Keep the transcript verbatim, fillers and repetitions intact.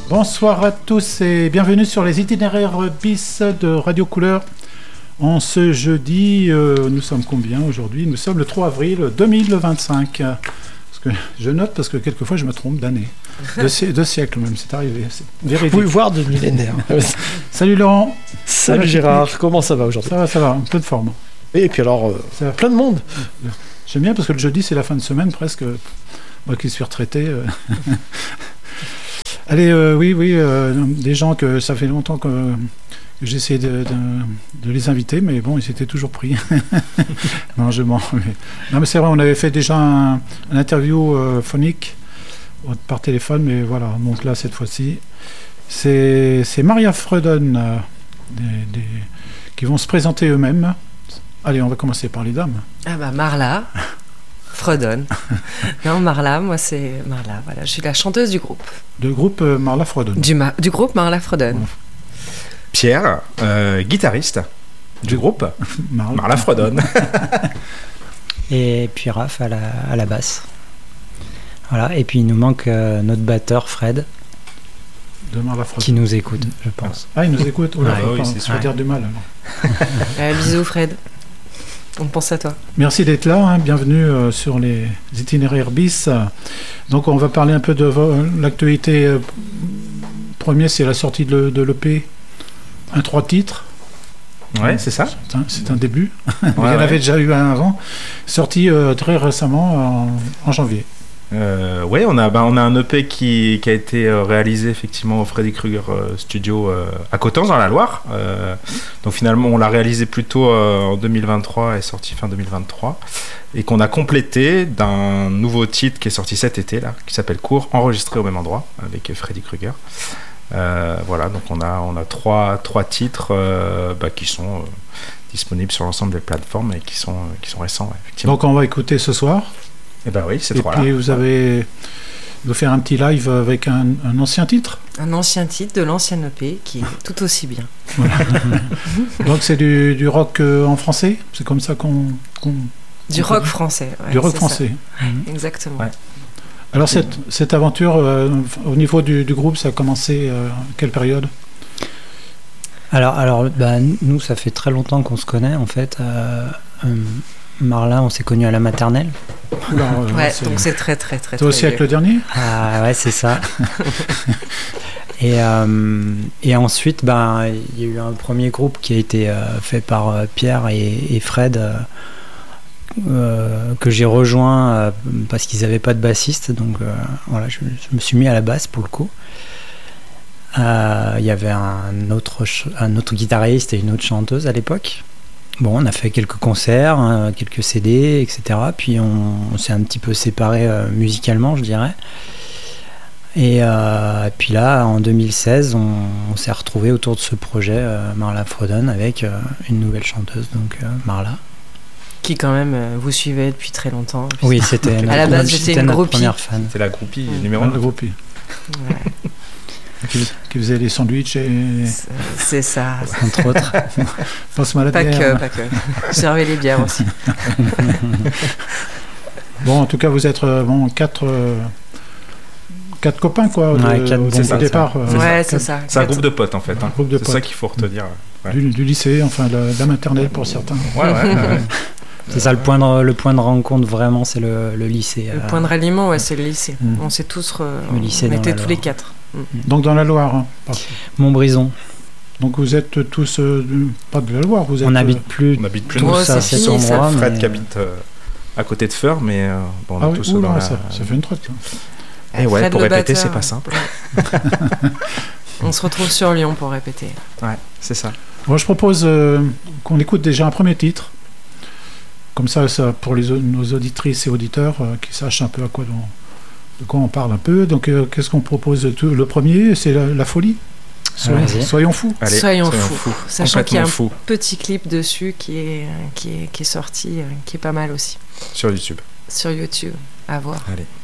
Bonsoir à tous et bienvenue sur les itinéraires bis de Radio Couleur. En ce jeudi, euh, nous sommes combien aujourd'hui? Nous sommes le trois avril deux mille vingt-cinq. Parce que je note parce que quelquefois je me trompe d'année. Deux, si- deux siècles même, c'est arrivé. C'est véridique. Vous pouvez voir de millénaires. Salut Laurent. Salut Salut Gérard, comment ça va aujourd'hui? Ça va, ça va, un peu de forme. Et puis alors, euh, Ça va. plein de monde. J'aime bien parce que le jeudi c'est la fin de semaine presque. Moi qui suis retraité. euh. Allez, euh, oui, oui, euh, des gens que ça fait longtemps que, que j'essaie de, de, de les inviter, mais bon, ils étaient toujours pris. non, je mens. Mais... Non, mais c'est vrai, on avait fait déjà un, un interview euh, phonique par téléphone, mais voilà, donc là, cette fois-ci, c'est, c'est Maria Freuden euh, des, des, qui vont se présenter eux-mêmes. Allez, on va commencer par les dames. Ah bah Marla, Freuden. Non, Marla, moi c'est Marla, voilà, je suis la chanteuse du groupe. Le groupe euh, Marla Freuden. Du, ma- du groupe Marla Freuden. Pierre, euh, guitariste du groupe Marla, Marla Freuden. Et puis Raph à la, à la basse. Voilà. Et puis il nous manque euh, notre batteur Fred de Marla Freuden. qui nous écoute, je pense. Ah, ils nous écoutent. Oh là, Ah, faut oui, pas- c'est faut sûr. dire du mal. Alors. Euh, bisous Fred, on pense à toi. Merci d'être là, hein. Bienvenue euh, sur les itinéraires bis. Donc on va parler un peu de vo- l'actualité. euh, Premier, c'est la sortie de, le- de l'E P, un trois titres. Ouais, c'est ça. C'est un, c'est un début. Il y en Ouais, avait ouais. déjà eu un avant, sorti euh, très récemment en, en janvier. Euh, ouais, on a, bah, on a un E P qui, qui a été euh, réalisé effectivement au Freddy Krueger euh, Studio euh, à Coutances dans la Loire. Euh, donc finalement, on l'a réalisé plutôt euh, en deux mille vingt-trois et sorti fin deux mille vingt-trois, et qu'on a complété d'un nouveau titre qui est sorti cet été là, qui s'appelle Cours, enregistré au même endroit avec Freddy Krueger. Euh, voilà, donc on a, on a trois, trois titres euh, bah, qui sont euh, disponibles sur l'ensemble des plateformes et qui sont, euh, qui sont récents, ouais, effectivement. Donc on va écouter ce soir. Et bah oui, c'est Et trois là. puis vous avez vous faire un petit live avec un, un ancien titre. Un ancien titre de l'ancien E P qui est tout aussi bien. Donc c'est du, du rock euh, en français. C'est comme ça qu'on, qu'on Du On rock peut- français. ouais, du rock c'est français. ça. Exactement. Ouais. Alors cette, cette aventure euh, au niveau du, du groupe, ça a commencé euh, à quelle période? Alors, alors bah, nous, ça fait très longtemps qu'on se connaît en fait. Euh, euh, Marla, on s'est connus à la maternelle. Oula, euh, Ouais, c'est- donc c'est très très très Toi très aussi avec vieux. le dernier? Ah ouais, c'est ça. et, euh, et ensuite, ben, il y a eu un premier groupe qui a été euh, fait par euh, Pierre et, et Fred, euh, euh, que j'ai rejoint euh, parce qu'ils n'avaient pas de bassiste. Donc euh, voilà, je, je me suis mis à la basse pour le coup. Euh, Il y avait un autre, ch- un autre guitariste et une autre chanteuse à l'époque. Bon, on a fait quelques concerts, hein, quelques C D, et cetera. Puis on, on s'est un petit peu séparés euh, musicalement, je dirais. Et euh, puis là, en deux mille seize, on, on s'est retrouvés autour de ce projet euh, Marla Freuden avec euh, une nouvelle chanteuse, donc euh, Marla. Qui quand même euh, vous suivez depuis très longtemps. Oui, c'était notre, la base, notre- j'étais c'était une notre groupie. première fan. C'est la groupie Mm. numéro Un un. groupe Ouais, qui, qui faisait des sandwichs et c'est- c'est ça. Entre autres. passe-moi la Pas bière. que, pas que. Servez les bières aussi. Bon, en tout cas, vous êtes euh, bon quatre euh, quatre copains quoi. Au, Ouais, de- quatre au- bons au potes. départ. euh, Ouais, quatre- c'est ça. C'est un groupe de potes en fait. Un Hein. groupe de C'est ça potes. qu'il faut retenir. Ouais, Du, du lycée, enfin de la, de la maternelle pour certains. ouais, ouais. ouais. C'est ça le point de, le point de rencontre vraiment, c'est le, le lycée. Le euh, point de ralliement, ouais, c'est le lycée. Mm. On s'est tous. re- Le lycée on dans était la tous Loire. les quatre. Mm. Donc dans la Loire. hein. Parfait. Montbrison. Donc vous êtes tous euh, du- pas de la Loire, vous êtes. On euh, n'habite plus On habite plus tous nous. Ouais, à c'est cet fini, ça. endroit. Fred mais- qui habite euh, à côté de Feur, mais euh, bon, on Ah est oui, tous oula, dans la... ça, ça fait une trotte. ça. Et ouais, Fred pour le répéter, batteur. c'est pas simple. On se retrouve sur Lyon pour répéter. Ouais, c'est ça. Bon, je propose euh, qu'on écoute déjà un premier titre. Comme ça, ça pour les, au- nos auditrices et auditeurs euh, qui sachent un peu à quoi, on, de quoi on parle un peu. Donc, euh, qu'est-ce qu'on propose tout- Le premier, c'est la, la folie. Soyons, Vas-y. soyons fous. Allez, Soyons fous. Sachant qu'il y a un Complètement fou petit clip dessus qui est, qui est, qui est sorti, euh, qui est pas mal aussi. sur YouTube. Sur YouTube. À voir. Allez.